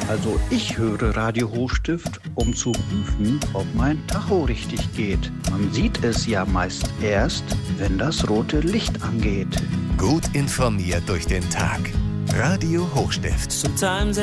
Also ich höre Radio Hochstift, um zu prüfen, ob mein Tacho richtig geht. Man sieht es ja meist erst, wenn das rote Licht angeht. Gut informiert durch den Tag. Radio Hochstift. Sometimes